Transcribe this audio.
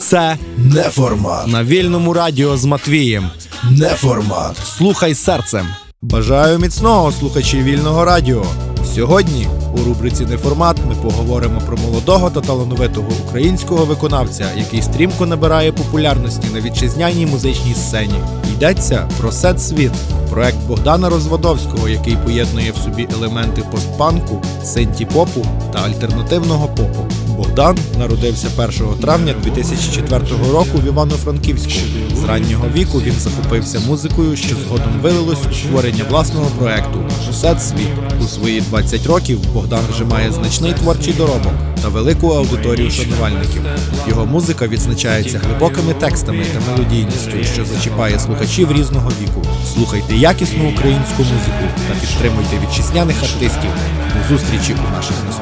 Це Неформат. на вільному радіо з Матвієм. Неформат. Слухай серцем. Бажаю міцного, слухачі вільного радіо. Сьогодні у рубриці «Неформат» ми поговоримо про молодого та талановитого українського виконавця, який стрімко набирає популярності на вітчизняній музичній сцені. Йдеться про «Сет Світ» – проект Богдана Розвадовського, який поєднує в собі елементи постпанку, синті-попу та альтернативного попу. Богдан народився 1 травня 2004 року в Івано-Франківську. З раннього віку він захопився музикою, що згодом вилилось у створення власного проекту «Сет Світ». У свої 20 років Богдан вже має значний творчий доробок та велику аудиторію шанувальників. Його музика відзначається глибокими текстами та мелодійністю, що зачіпає слухачів різного віку. Слухайте якісну українську музику та підтримуйте вітчизняних артистів. До зустрічі у наших наступних